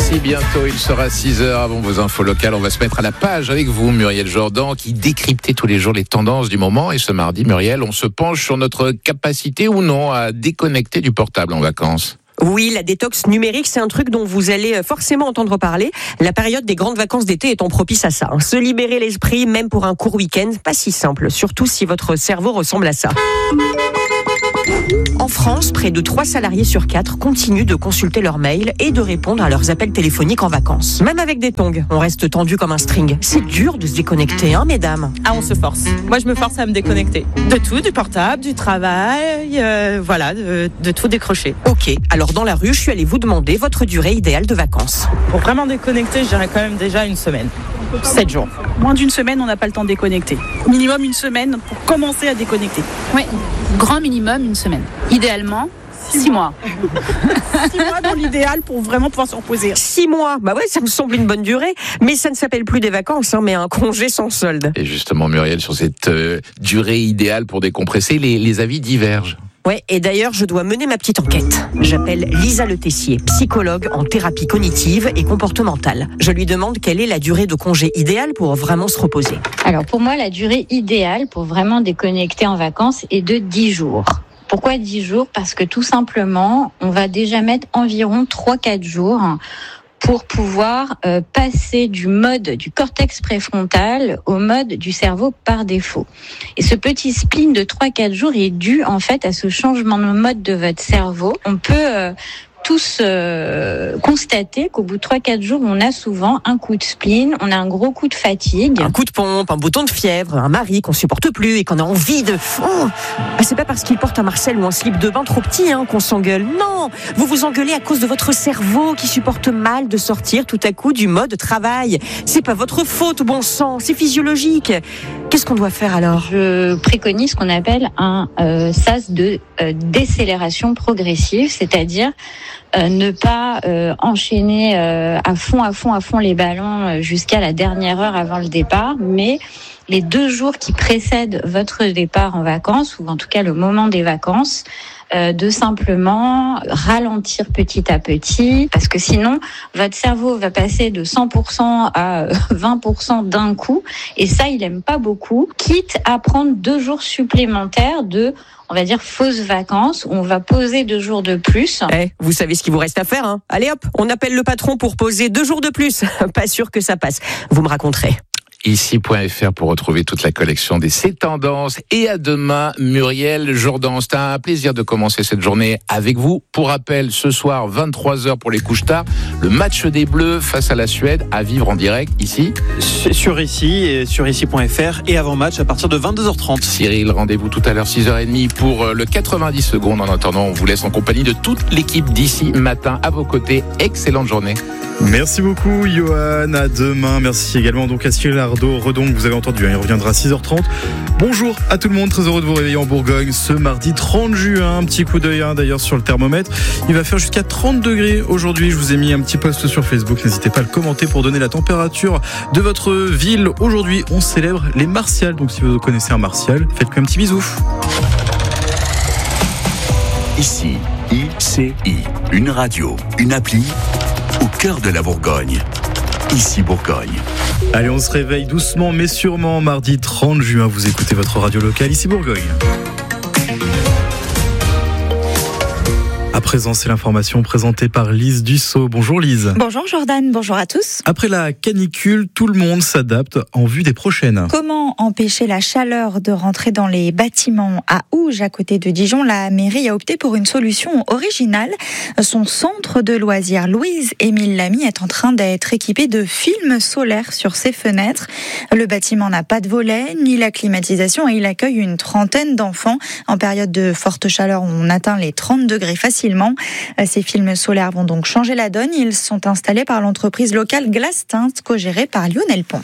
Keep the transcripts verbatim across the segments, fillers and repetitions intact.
D'ici bientôt, il sera six heures avant vos infos locales. On va se mettre à la page avec vous, Muriel Jourdan, qui décryptait tous les jours les tendances du moment. Et ce mardi, Muriel, on se penche sur notre capacité ou non à déconnecter du portable en vacances. Oui, la détox numérique, c'est un truc dont vous allez forcément entendre parler. La période des grandes vacances d'été étant propice à ça. Se libérer l'esprit, même pour un court week-end, pas si simple. Surtout si votre cerveau ressemble à ça. En France, près de trois salariés sur quatre continuent de consulter leurs mails et de répondre à leurs appels téléphoniques en vacances. Même avec des tongs, on reste tendu comme un string. C'est dur de se déconnecter, hein, mesdames? Ah, on se force. Moi, je me force à me déconnecter. De tout, du portable, du travail, euh, voilà, de, de tout décrocher. Ok, alors dans la rue, je suis allée vous demander votre durée idéale de vacances. Pour vraiment déconnecter, je dirais quand même déjà une semaine. Sept jours. Moins d'une semaine, on n'a pas le temps de déconnecter. Minimum une semaine pour commencer à déconnecter. Oui, grand minimum une semaine. Idéalement, six, six mois. Six mois dans l'idéal pour vraiment pouvoir se reposer. Six mois, bah ouais, ça me semble une bonne durée. Mais ça ne s'appelle plus des vacances, hein, mais un congé sans solde. Et justement, Muriel, sur cette euh, durée idéale pour décompresser, les, les avis divergent. Ouais, et d'ailleurs, je dois mener ma petite enquête. J'appelle Lisa Le Tessier, psychologue en thérapie cognitive et comportementale. Je lui demande quelle est la durée de congé idéale pour vraiment se reposer. Alors pour moi, la durée idéale pour vraiment déconnecter en vacances est de dix jours. Pourquoi dix jours ? Parce que tout simplement, on va déjà mettre environ trois à quatre jours pour pouvoir euh, passer du mode du cortex préfrontal au mode du cerveau par défaut. Et ce petit spleen de trois à quatre jours est dû en fait à ce changement de mode de votre cerveau. On peut euh, tous euh, constater qu'au bout de trois à quatre jours, on a souvent un coup de spleen, on a un gros coup de fatigue. Un coup de pompe, un bouton de fièvre, un mari qu'on supporte plus et qu'on a envie de... Oh, c'est pas parce qu'il porte un Marcel ou un slip de bain trop petit hein, qu'on s'engueule. Non, vous vous engueulez à cause de votre cerveau qui supporte mal de sortir tout à coup du mode travail. C'est pas votre faute, bon sang, c'est physiologique. Qu'est-ce qu'on doit faire alors ? Je préconise ce qu'on appelle un euh, sas de euh, décélération progressive, c'est-à-dire Euh, ne pas euh, enchaîner euh, à fond, à fond, à fond les ballons euh, jusqu'à la dernière heure avant le départ, mais les deux jours qui précèdent votre départ en vacances, ou en tout cas le moment des vacances, euh, de simplement ralentir petit à petit, parce que sinon, votre cerveau va passer de cent pour cent à vingt pour cent d'un coup, et ça, il aime pas beaucoup, quitte à prendre deux jours supplémentaires de... on va dire fausses vacances, on va poser deux jours de plus. Eh, vous savez ce qu'il vous reste à faire, hein ? Allez hop, on appelle le patron pour poser deux jours de plus. Pas sûr que ça passe. Vous me raconterez. Ici point F R pour retrouver toute la collection des C'est Tendances. Et à demain, Muriel Jourdan. C'est un plaisir de commencer cette journée avec vous. Pour rappel, ce soir, vingt-trois heures pour les couches tard, le match des Bleus face à la Suède à vivre en direct ici. Sur ici et sur ici point F R et avant match à partir de vingt-deux heures trente. Cyril, rendez-vous tout à l'heure six heures trente pour le quatre-vingt-dix secondes. En attendant, on vous laisse en compagnie de toute l'équipe d'ici matin à vos côtés. Excellente journée. Merci beaucoup, Johan. À demain. Merci également donc à Cyril Redon, que vous avez entendu. Il reviendra à six heures trente. Bonjour à tout le monde. Très heureux de vous réveiller en Bourgogne ce mardi trente juin. Un petit coup d'œil hein, d'ailleurs sur le thermomètre. Il va faire jusqu'à trente degrés aujourd'hui. Je vous ai mis un petit post sur Facebook. N'hésitez pas à le commenter pour donner la température de votre ville. Aujourd'hui, on célèbre les Martials. Donc si vous connaissez un Martial, faites-lui un petit bisou. Ici, I C I, une radio, une appli au cœur de la Bourgogne. Ici Bourgogne. Allez, on se réveille doucement mais sûrement mardi trente juin. Vous écoutez votre radio locale ici Bourgogne. À présent, c'est l'information présentée par Lise Dussault. Bonjour Lise. Bonjour Jordan, bonjour à tous. Après la canicule, tout le monde s'adapte en vue des prochaines. Comment empêcher la chaleur de rentrer dans les bâtiments ? À Ouge, à côté de Dijon, la mairie a opté pour une solution originale. Son centre de loisirs Louise-Émile Lamy est en train d'être équipé de films solaires sur ses fenêtres. Le bâtiment n'a pas de volet ni la climatisation et il accueille une trentaine d'enfants. En période de forte chaleur, on atteint les trente degrés facilement. Ces films solaires vont donc changer la donne. Ils sont installés par l'entreprise locale Glass Tint, co-gérée par Lionel Ponce.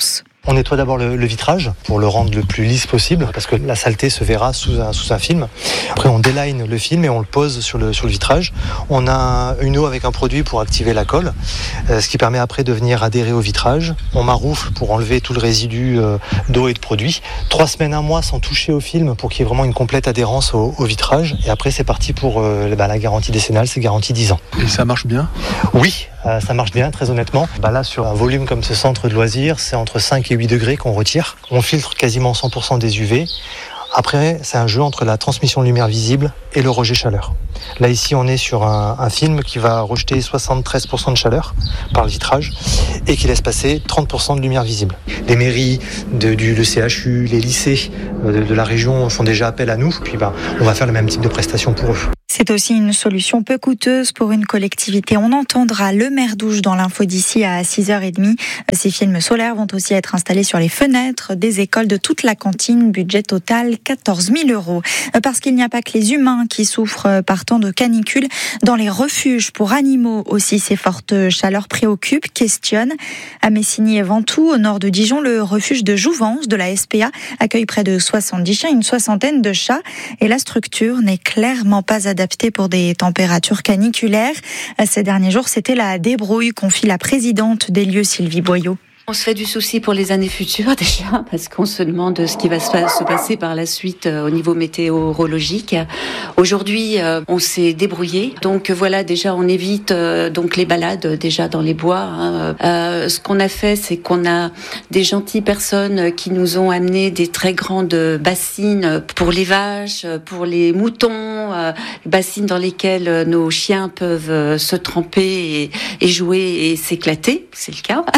On nettoie d'abord le, le vitrage pour le rendre le plus lisse possible, parce que la saleté se verra sous un, sous un film. Après, on déline le film et on le pose sur le, sur le vitrage. On a une eau avec un produit pour activer la colle, euh, ce qui permet après de venir adhérer au vitrage. On maroufle pour enlever tout le résidu euh, d'eau et de produit. Trois semaines, un mois sans toucher au film pour qu'il y ait vraiment une complète adhérence au, au vitrage. Et après, c'est parti pour euh, bah, la garantie décennale, c'est garantie dix ans. Et ça marche bien ? Oui, euh, ça marche bien, très honnêtement. Bah, là, sur un volume comme ce centre de loisirs, c'est entre cinq et huit degrés qu'on retire. On filtre quasiment cent pour cent des U V. Après, c'est un jeu entre la transmission de lumière visible et le rejet chaleur. Là, ici, on est sur un, un film qui va rejeter soixante-treize pour cent de chaleur par le vitrage et qui laisse passer trente pour cent de lumière visible. Les mairies, de, du le C H U, les lycées de, de la région font déjà appel à nous. Puis, ben, on va faire le même type de prestations pour eux. C'est aussi une solution peu coûteuse pour une collectivité. On entendra le maire d'Ouge dans l'info d'ici à six heures trente. Ces films solaires vont aussi être installés sur les fenêtres des écoles de toute la cantine. Budget total quatorze mille euros. Parce qu'il n'y a pas que les humains qui souffrent par temps de canicule. Dans les refuges pour animaux aussi, ces fortes chaleurs préoccupent, questionnent. À Messigny et Ventoux, au nord de Dijon, le refuge de Jouvence de la S P A accueille près de soixante-dix chiens, une soixantaine de chats. Et la structure n'est clairement pas adaptée pour des températures caniculaires. Ces derniers jours, c'était la débrouille, confie la présidente des lieux, Sylvie Boyot. On se fait du souci pour les années futures déjà, parce qu'on se demande ce qui va se passer par la suite au niveau météorologique. Aujourd'hui, on s'est débrouillé, donc voilà, déjà on évite donc les balades déjà dans les bois. Hein. Euh, ce qu'on a fait, c'est qu'on a des gentilles personnes qui nous ont amené des très grandes bassines pour les vaches, pour les moutons, euh, bassines dans lesquelles nos chiens peuvent se tremper et, et jouer et s'éclater, c'est le cas.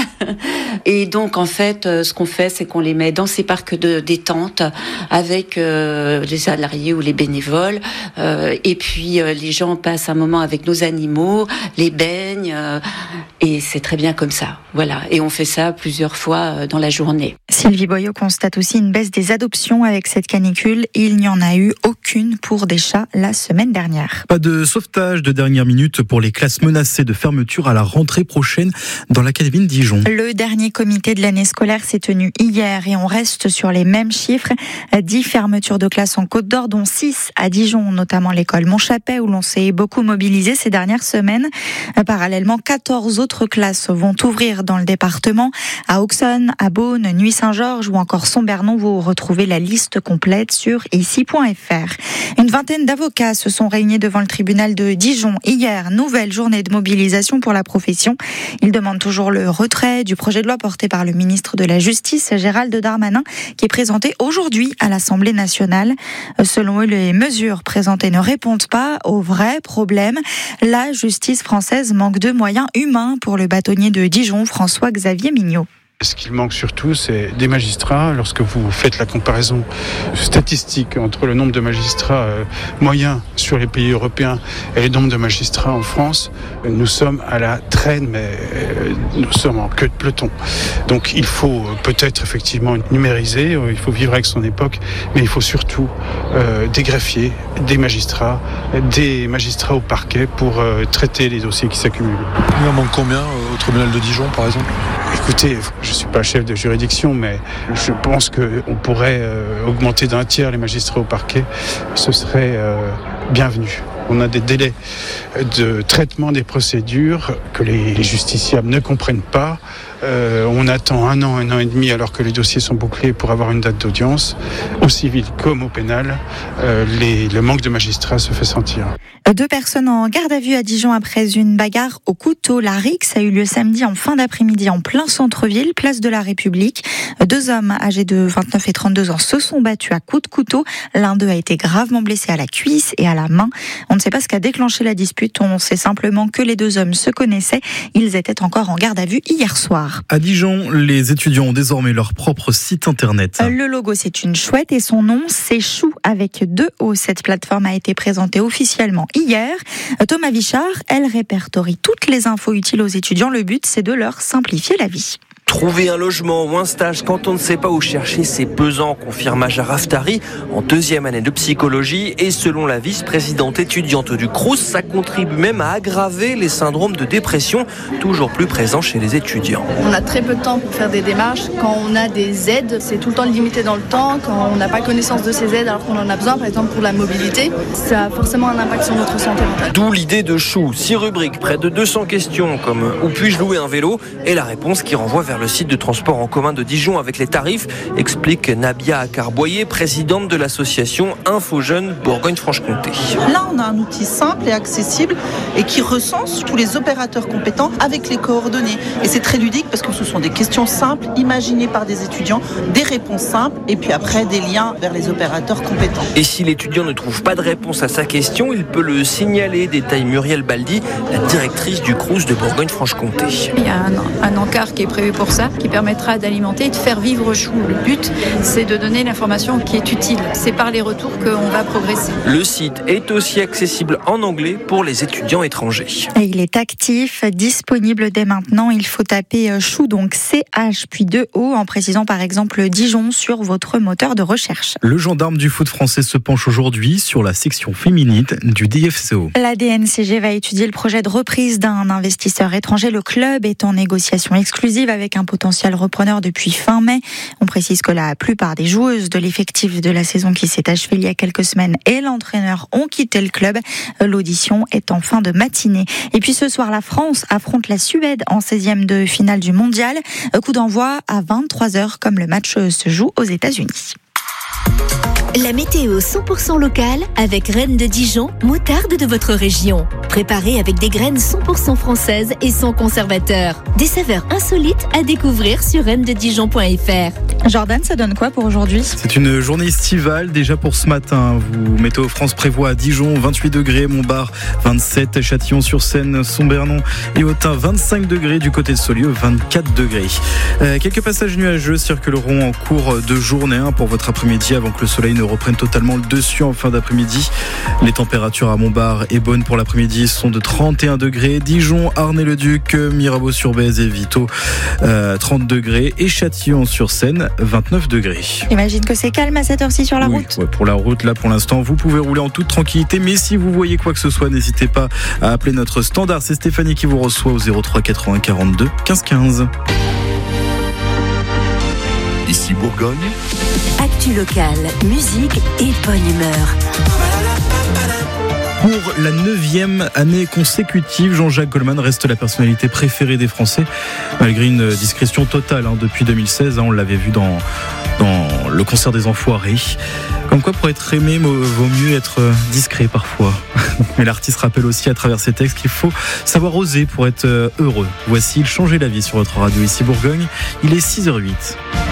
Et donc, en fait, ce qu'on fait, c'est qu'on les met dans ces parcs de détente avec euh, les salariés ou les bénévoles. Euh, et puis, euh, les gens passent un moment avec nos animaux, les baignent. Euh, et c'est très bien comme ça. Voilà. Et on fait ça plusieurs fois dans la journée. Sylvie Boyot constate aussi une baisse des adoptions avec cette canicule. Il n'y en a eu aucune pour des chats la semaine dernière. Pas de sauvetage de dernière minute pour les classes menacées de fermeture à la rentrée prochaine dans l'académie de Dijon. Le dernier comité de l'année scolaire s'est tenu hier et on reste sur les mêmes chiffres. dix fermetures de classes en Côte d'Or, dont six à Dijon, notamment l'école Montchapet où l'on s'est beaucoup mobilisé ces dernières semaines. Parallèlement, quatorze autres classes vont ouvrir dans le département. À Auxonne, à Beaune, Nuits-Saint-Georges ou encore Sombernon, vous retrouvez la liste complète sur ici point f r. Une vingtaine d'avocats se sont réunis devant le tribunal de Dijon hier. Nouvelle journée de mobilisation pour la profession. Ils demandent toujours le retrait du projet de loi porté par le ministre de la Justice, Gérald Darmanin, qui est présenté aujourd'hui à l'Assemblée nationale. Selon eux, les mesures présentées ne répondent pas aux vrais problèmes. La justice française manque de moyens humains pour le bâtonnier de Dijon, François-Xavier Mignot. Ce qu'il manque surtout, c'est des magistrats. Lorsque vous faites la comparaison statistique entre le nombre de magistrats euh, moyens sur les pays européens et le nombre de magistrats en France, nous sommes à la traîne, mais euh, nous sommes en queue de peloton. Donc il faut peut-être effectivement numériser, euh, il faut vivre avec son époque, mais il faut surtout euh, des greffiers, des magistrats, des magistrats au parquet pour euh, traiter les dossiers qui s'accumulent. Il en manque combien euh, au tribunal de Dijon, par exemple ? Écoutez, je ne suis pas chef de juridiction, mais je pense qu'on pourrait euh, augmenter d'un tiers les magistrats au parquet. Ce serait euh, bienvenu. On a des délais de traitement des procédures que les, les justiciables ne comprennent pas. Euh, on attend un an, un an et demi alors que les dossiers sont bouclés pour avoir une date d'audience. Au civil comme au pénal, euh, les, le manque de magistrats se fait sentir. Deux personnes en garde à vue à Dijon après une bagarre au couteau. La rixe a eu lieu samedi en fin d'après-midi en plein centre-ville, place de la République. Deux hommes âgés de vingt-neuf et trente-deux ans se sont battus à coups de couteau. L'un d'eux a été gravement blessé à la cuisse et à la main. On ne sait pas ce qui a déclenché la dispute. On sait simplement que les deux hommes se connaissaient. Ils étaient encore en garde à vue hier soir. À Dijon, les étudiants ont désormais leur propre site internet. Le logo, c'est une chouette et son nom, c'est Chou avec deux O. Cette plateforme a été présentée officiellement hier. Thomas Vichard, elle répertorie toutes les infos utiles aux étudiants. Le but, c'est de leur simplifier la vie. Trouver un logement ou un stage quand on ne sait pas où chercher, c'est pesant, confirme Hajar Aftari en deuxième année de psychologie. Et selon la vice-présidente étudiante du Crous, ça contribue même à aggraver les syndromes de dépression, toujours plus présents chez les étudiants. On a très peu de temps pour faire des démarches. Quand on a des aides, c'est tout le temps limité dans le temps. Quand on n'a pas connaissance de ces aides alors qu'on en a besoin, par exemple pour la mobilité, ça a forcément un impact sur notre santé mentale. D'où l'idée de Chou. Six rubriques, près de deux cents questions comme « Où puis-je louer un vélo ?» et la réponse qui renvoie vers le site de transport en commun de Dijon avec les tarifs, explique Nabia Carboyer, présidente de l'association Info Jeunes Bourgogne-Franche-Comté. Là, on a un outil simple et accessible et qui recense tous les opérateurs compétents avec les coordonnées. Et c'est très ludique parce que ce sont des questions simples, imaginées par des étudiants, des réponses simples et puis après des liens vers les opérateurs compétents. Et si l'étudiant ne trouve pas de réponse à sa question, il peut le signaler, détaille Muriel Baldi, la directrice du Crous de Bourgogne-Franche-Comté. Il y a un, un encart qui est prévu pour ça, qui permettra d'alimenter et de faire vivre Chou. Le but, c'est de donner l'information qui est utile. C'est par les retours qu'on va progresser. Le site est aussi accessible en anglais pour les étudiants étrangers. Et il est actif, disponible dès maintenant. Il faut taper Chou, donc C H puis deux O, en précisant par exemple Dijon sur votre moteur de recherche. Le gendarme du foot français se penche aujourd'hui sur la section féminine du D F C O. La D N C G va étudier le projet de reprise d'un investisseur étranger. Le club est en négociation exclusive avec un potentiel repreneur depuis fin mai. On précise que la plupart des joueuses de l'effectif de la saison qui s'est achevée il y a quelques semaines et l'entraîneur ont quitté le club. L'audition est en fin de matinée. Et puis ce soir, la France affronte la Suède en seizième de finale du mondial. Coup d'envoi à vingt-trois heures comme le match se joue aux États-Unis. La météo cent pour cent locale avec Reine de Dijon, moutarde de votre région. Préparée avec des graines cent pour cent françaises et sans conservateur. Des saveurs insolites à découvrir sur reine de dijon point f r. Jordan, ça donne quoi pour aujourd'hui ? C'est une journée estivale déjà pour ce matin. Vous, Météo France prévoit à Dijon vingt-huit degrés, Montbard vingt-sept, Châtillon-sur-Seine, Sombernon et Autun vingt-cinq degrés, du côté de Saulieu vingt-quatre degrés. Euh, quelques passages nuageux circuleront en cours de journée hein, pour votre après-midi avant que le soleil ne reprenne totalement le dessus en fin d'après-midi. Les températures à Montbard et Beaune pour l'après-midi sont de trente et un degrés. Dijon, Arnay-le-Duc, Mirabeau-sur-Bèze et Vito euh, trente degrés et Châtillon-sur-Seine vingt-neuf degrés. J'imagine que c'est calme à cette heure-ci sur la oui, route. Ouais, pour la route, là pour l'instant, vous pouvez rouler en toute tranquillité, mais si vous voyez quoi que ce soit, n'hésitez pas à appeler notre standard. C'est Stéphanie qui vous reçoit au zéro trois quatre-vingts quarante-deux quinze quinze. Ici Bourgogne. Actu locale, musique et bonne humeur. Pour la neuvième année consécutive, Jean-Jacques Goldman reste la personnalité préférée des Français, malgré une discrétion totale hein, depuis deux mille seize. Hein, on l'avait vu dans, dans le concert des Enfoirés. Comme quoi, pour être aimé, vaut mieux être discret parfois. Mais l'artiste rappelle aussi à travers ses textes qu'il faut savoir oser pour être heureux. Voici Il changeait la vie sur votre radio ici Bourgogne. Il est six heures zéro huit.